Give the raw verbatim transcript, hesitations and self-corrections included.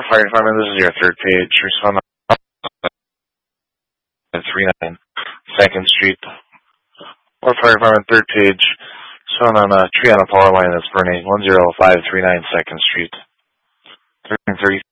Fire Department, this is your third page. Respond on three nine second Street. Or Fire Department, third page. Respond on a tree on a power line that's burning one zero five three nine second Street. thirteen thirty